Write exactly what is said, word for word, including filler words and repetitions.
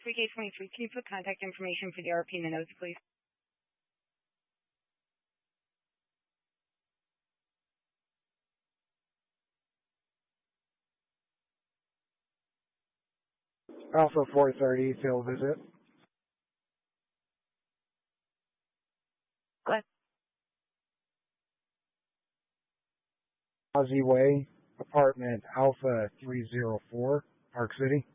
three K twenty-three, can you put contact information for the R P in the notes, please? Alpha four thirty, field visit. Go ahead. Ozzy Way, apartment Alpha three oh four, Park City.